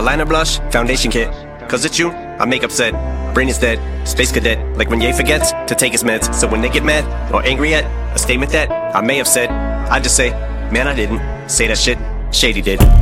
eyeliner blush, foundation kit. Cause it's you, I'm makeup set. Brain is dead, space cadet. Like when Ye forgets to take his meds. So when they get mad or angry at a statement that I may have said, I just say, man, I didn't say that shit. Shady did.